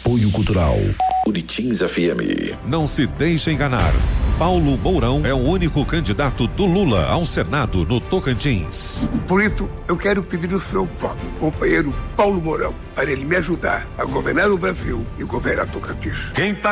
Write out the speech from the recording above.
Apoio Cultural Uritins FM. Não se deixe enganar. Paulo Mourão é o único candidato do Lula ao Senado no Tocantins. Por isso, eu quero pedir o seu companheiro Paulo Mourão para ele me ajudar a governar o Brasil e governar Tocantins. Quem tá